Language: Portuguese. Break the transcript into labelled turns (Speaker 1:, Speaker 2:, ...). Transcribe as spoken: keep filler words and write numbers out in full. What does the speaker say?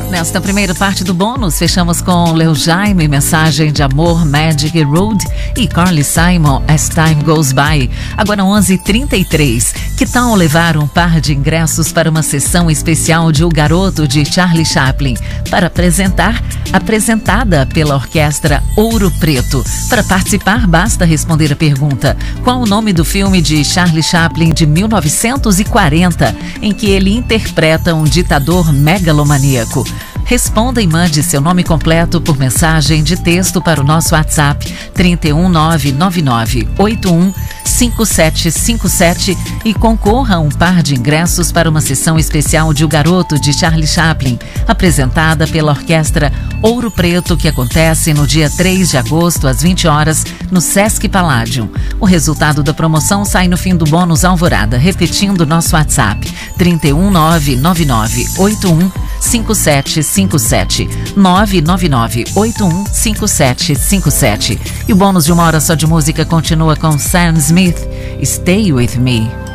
Speaker 1: Nesta primeira parte do bônus, fechamos com Leo Jaime, Mensagem de Amor, Magic Road, e Carly Simon, As Time Goes By. Agora onze e trinta e três. Que tal levar um par de ingressos para uma sessão especial de O Garoto, de Charlie Chaplin, para apresentar, apresentada pela Orquestra Ouro Preto? Para participar, basta responder a pergunta: qual o nome do filme de Charlie Chaplin de mil novecentos e quarenta, em que ele interpreta um ditador megalomaníaco? Responda e mande seu nome completo por mensagem de texto para o nosso WhatsApp trinta e um, nove nove nove, oito um cinco sete cinco sete e concorra a um par de ingressos para uma sessão especial de O Garoto, de Charlie Chaplin, apresentada pela Orquestra Ouro Preto, que acontece no dia três de agosto, às vinte horas, no Sesc Palladium. O resultado da promoção sai no fim do bônus Alvorada, repetindo nosso WhatsApp trinta e um, nove nove nove, oito um cinco sete cinco sete, nove nove nove, oito um cinco sete cinco sete. E o bônus de uma hora só de música continua com Sam Smith, Stay With Me.